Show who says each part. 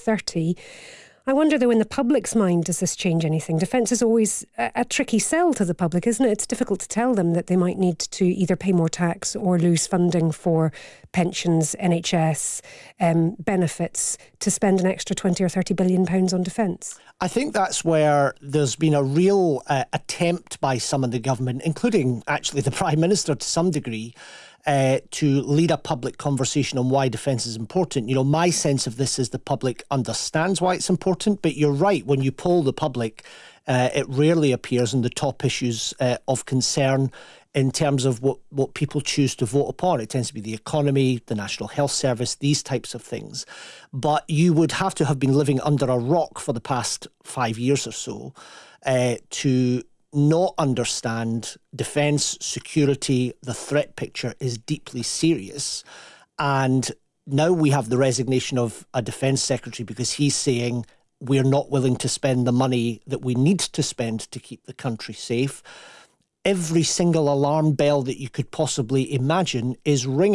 Speaker 1: 2030. I wonder, though, in the public's mind, does this change anything? Defence is always a tricky sell to the public, isn't it? It's difficult to tell them that they might need to either pay more tax or lose funding for pensions, NHS, benefits to spend an extra 20 or 30 billion pounds on defence.
Speaker 2: I think that's where there's been a real attempt by some in the government, including actually the Prime Minister to some degree, to lead a public conversation on why defence is important. You know, my sense of this is the public understands why it's important, but you're right, when you poll the public, it rarely appears in the top issues of concern in terms of what people choose to vote upon. It tends to be the economy, the National Health Service, these types of things. But you would have to have been living under a rock for the past 5 years or so to not understand defence, security, the threat picture is deeply serious. And now we have the resignation of a defence secretary because he's saying we're not willing to spend the money that we need to spend to keep the country safe. Every single alarm bell that you could possibly imagine is ringing.